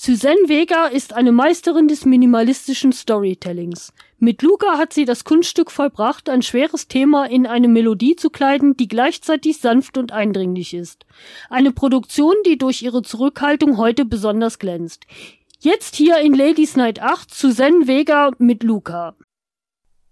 Suzanne Vega ist eine Meisterin des minimalistischen Storytellings. Mit Luca hat sie das Kunststück vollbracht, ein schweres Thema in eine Melodie zu kleiden, die gleichzeitig sanft und eindringlich ist. Eine Produktion, die durch ihre Zurückhaltung heute besonders glänzt. Jetzt hier in Ladies Night 8, Suzanne Vega mit Luca.